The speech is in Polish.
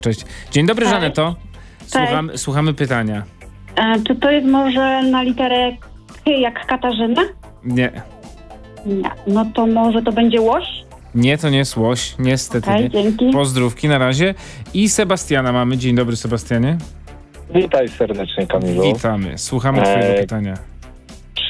Cześć. Dzień dobry, Cześć. Żaneto. Słuchamy pytania. Czy to jest może na literę K jak Katarzyna? Nie. Nie. No to może to będzie łoś? Nie, to nie jest łoś. Niestety Okej, nie. dzięki. Pozdrówki na razie. I Sebastiana mamy. Dzień dobry, Sebastianie. Witaj serdecznie, Kamilu. Witamy. Słuchamy twojego pytania.